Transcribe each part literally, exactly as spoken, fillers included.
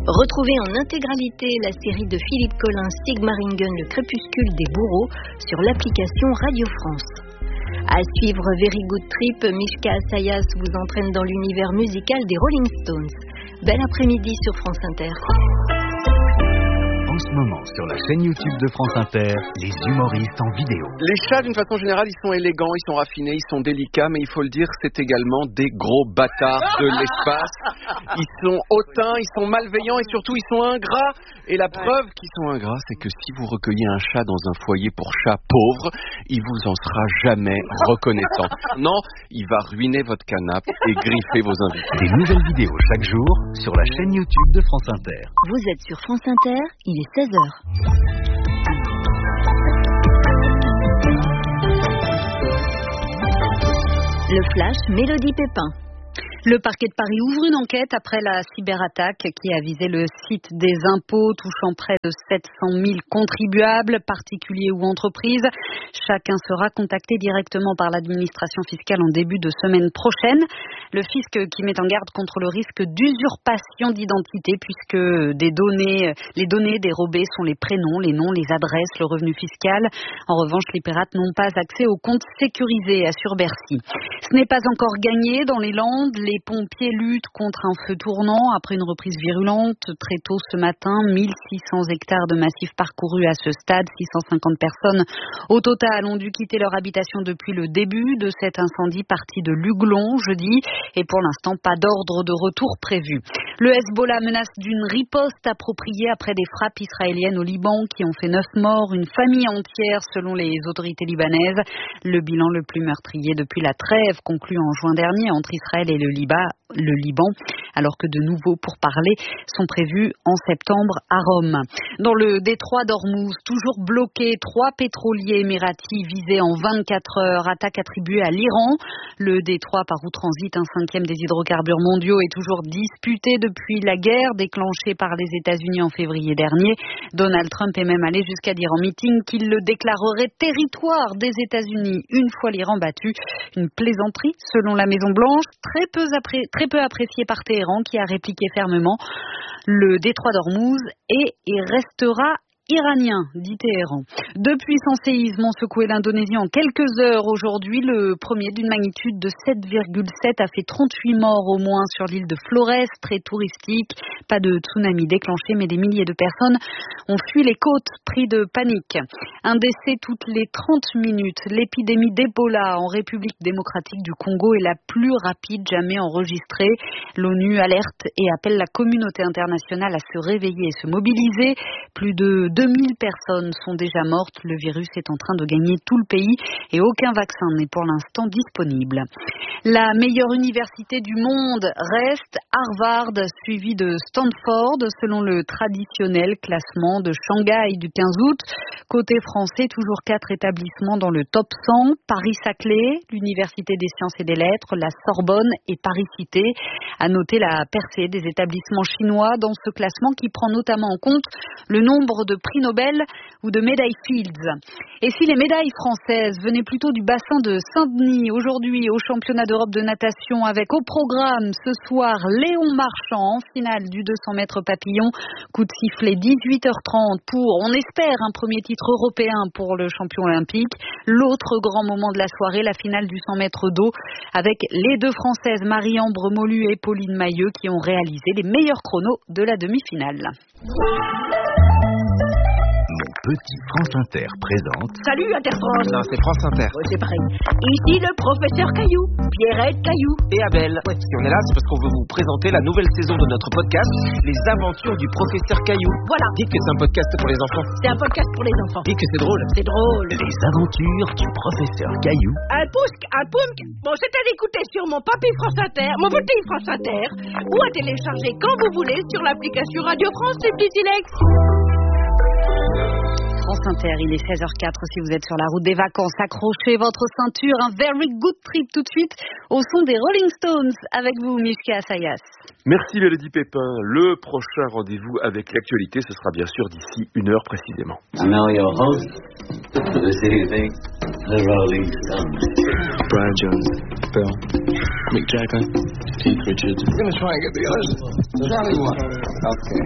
Retrouvez en intégralité la série de Philippe Collin, Sigmaringen, Le Crépuscule des bourreaux sur l'application Radio France. À suivre Very Good Trip, Mishka Assayas vous entraîne dans l'univers musical des Rolling Stones. Bel après-midi sur France Inter. En ce moment, sur la chaîne YouTube de France Inter, les humoristes en vidéo. Les chats, d'une façon générale, ils sont élégants, ils sont raffinés, ils sont délicats, mais il faut le dire, c'est également des gros bâtards de l'espace. Ils sont hautains, ils sont malveillants et surtout, ils sont ingrats. Et la preuve qu'ils sont ingrats, c'est que si vous recueillez un chat dans un foyer pour chats pauvres, il vous en sera jamais reconnaissant. Non, il va ruiner votre canapé et griffer vos invités. Des nouvelles vidéos chaque jour sur la chaîne YouTube de France Inter. Vous êtes sur France Inter, il est seize heures. Le flash, Mélodie Pépin. Le parquet de Paris ouvre une enquête après la cyberattaque qui a visé le site des impôts, touchant près de sept cent mille contribuables, particuliers ou entreprises. Chacun sera contacté directement par l'administration fiscale en début de semaine prochaine. Le fisc qui met en garde contre le risque d'usurpation d'identité puisque des données, les données dérobées sont les prénoms, les noms, les adresses, le revenu fiscal. En revanche, les pirates n'ont pas accès aux comptes sécurisés, assure Bercy. Ce n'est pas encore gagné dans les Landes. Les pompiers luttent contre un feu tournant après une reprise virulente. Très tôt ce matin, mille six cents hectares de massifs parcourus à ce stade. six cent cinquante personnes au total ont dû quitter leur habitation depuis le début de cet incendie parti de Luglon jeudi. Et pour l'instant, pas d'ordre de retour prévu. Le Hezbollah menace d'une riposte appropriée après des frappes israéliennes au Liban qui ont fait neuf morts, une famille entière selon les autorités libanaises. Le bilan le plus meurtrier depuis la trêve conclue en juin dernier entre Israël et le Liban. le Liban, alors que de nouveaux pourparlers sont prévus en septembre à Rome. Dans le détroit d'Ormuz, toujours bloqué, trois pétroliers émiratis visés en vingt-quatre heures, attaque attribuée à l'Iran. Le détroit par où transite un cinquième des hydrocarbures mondiaux est toujours disputé depuis la guerre déclenchée par les États-Unis en février dernier. Donald Trump est même allé jusqu'à dire en meeting qu'il le déclarerait territoire des États-Unis une fois l'Iran battu. Une plaisanterie selon la Maison-Blanche, très peu, appré- très peu appréciée par Téhéran qui a répliqué fermement. Le détroit d'Ormuz est et restera iranien, dit Téhéran. Deux puissants séismes ont secoué l'Indonésie en quelques heures aujourd'hui. Le premier d'une magnitude de sept virgule sept a fait trente-huit morts au moins sur l'île de Flores, très touristique. Pas de tsunami déclenché, mais des milliers de personnes ont fui les côtes, pris de panique. Un décès toutes les trente minutes. L'épidémie d'Ebola en République démocratique du Congo est la plus rapide jamais enregistrée. L'ONU alerte et appelle la communauté internationale à se réveiller et se mobiliser. Plus de deux mille personnes sont déjà mortes. Le virus est en train de gagner tout le pays et aucun vaccin n'est pour l'instant disponible. La meilleure université du monde reste Harvard, suivie de Stanford, selon le traditionnel classement de Shanghai du quinze août. Côté français, toujours quatre établissements dans le top cent. Paris-Saclay, l'Université des sciences et des lettres, la Sorbonne et Paris-Cité. À noter la percée des établissements chinois dans ce classement qui prend notamment en compte le nombre de prix Nobel ou de médailles Fields. Et si les médailles françaises venaient plutôt du bassin de Saint-Denis, aujourd'hui au championnat d'Europe de natation avec au programme ce soir Léon Marchand en finale du deux cents mètres papillon. Coup de sifflet dix-huit heures trente pour, on espère, un premier titre européen pour le champion olympique. L'autre grand moment de la soirée, la finale du cent mètres d'eau avec les deux Françaises Marie-Ambre Molu et Pauline Mailleux qui ont réalisé les meilleurs chronos de la demi-finale. Mon petit France Inter présente... Salut Interfrance. Non, c'est France Inter. Ouais, c'est pareil. Ici le professeur Caillou, Pierrette Caillou. Et Abel. Ouais. Si on est là, c'est parce qu'on veut vous présenter la nouvelle saison de notre podcast, Les Aventures du professeur Caillou. Voilà. Dites que c'est un podcast pour les enfants. C'est un podcast pour les enfants. Dites que c'est drôle. C'est drôle. Les aventures du professeur Caillou. Un pousque, un poumque. Bon, c'est à l'écouter sur mon papi France Inter, mon petit France Inter, ou à télécharger quand vous voulez sur l'application Radio France, les petits silex. France Inter, il est seize heures quatre si vous êtes sur la route des vacances. Accrochez votre ceinture, un very good trip tout de suite au son des Rolling Stones avec vous, Mishka Assayas. Merci Mélodie Pépin. Le prochain rendez-vous avec l'actualité, ce sera bien sûr d'ici une heure précisément. And now your host, this evening, the Rolling Stones. Brian Jones. Bill. Mick Jagger. Keith Richards. I'm going to try and get the others. Charlie one. Okay.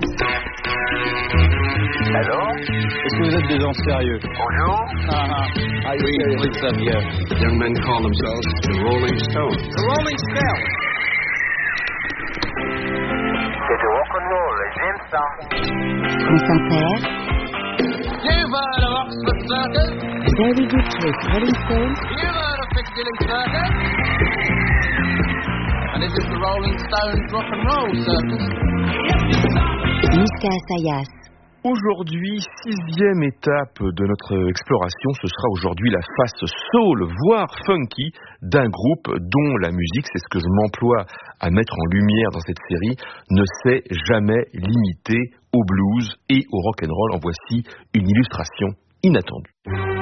Allô? Est-ce que vous êtes des gens sérieux? Bonjour. Ah, oui, oui, ça vient. Young men call themselves the Rolling Stones. The Rolling Stones. C'est du rock'n'roll, j'aime ça. France Inter. You've heard of Oxford Circus? Very Good Trip, Rolling Stones. You've heard of Piccadilly Circus? And this is the Rolling Stones rock and roll circus. Mishka Asayas. Aujourd'hui, sixième étape de notre exploration, ce sera aujourd'hui la face soul, voire funky, d'un groupe dont la musique, c'est ce que je m'emploie à mettre en lumière dans cette série, ne s'est jamais limitée au blues et au rock'n'roll. En voici une illustration inattendue.